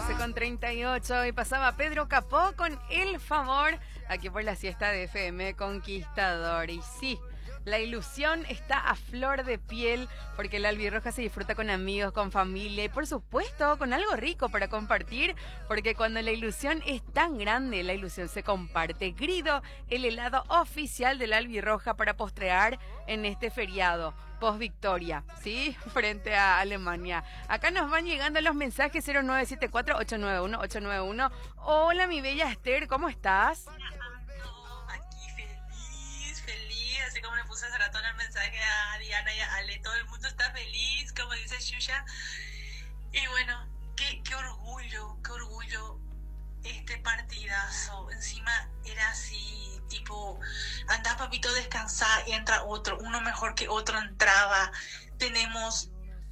12:38 y pasaba Pedro Capó con El Favor aquí por la siesta de FM Conquistador. Y sí, la ilusión está a flor de piel porque la albirroja se disfruta con amigos, con familia y por supuesto con algo rico para compartir, porque cuando la ilusión es tan grande, la ilusión se comparte. Grido, el helado oficial de la albirroja para postrear en este feriado post victoria, ¿sí? Frente a Alemania. Acá nos van llegando los mensajes 0974-891-891. Hola, mi bella Esther, ¿cómo estás? Aquí feliz, así como le puse hace rato en el mensaje a Diana y a Ale, todo el mundo está feliz, como dice Xuxa. Y bueno, qué orgullo este partidazo. Encima era así, tipo, anda papito, descansa y entra otro, uno mejor que otro entraba. Tenemos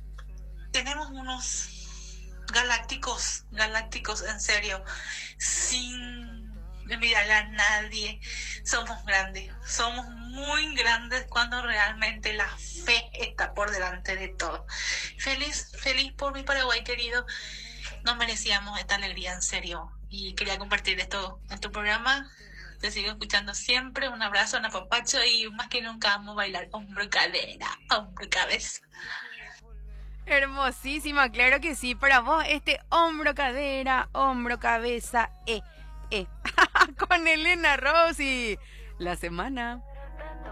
unos galácticos, en serio, sin mirarle a nadie. Somos muy grandes cuando realmente la fe está por delante de todo. Feliz por mi Paraguay querido. No merecíamos esta alegría, en serio, y quería compartir esto en tu programa. Te sigo escuchando siempre. Un abrazo, un apapacho, y más que nunca vamos a bailar hombro, cadera, hombro, cabeza. Hermosísima, claro que sí. Para vos este hombro, cadera, hombro, cabeza, Con Elena Rossi. La semana.